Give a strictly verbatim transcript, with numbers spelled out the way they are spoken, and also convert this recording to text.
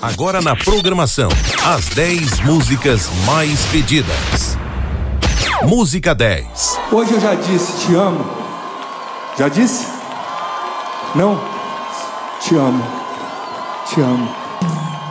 Agora na programação, as dez músicas mais pedidas. Música dez. Hoje eu já disse, te amo. Já disse? Não? Te amo. Te amo.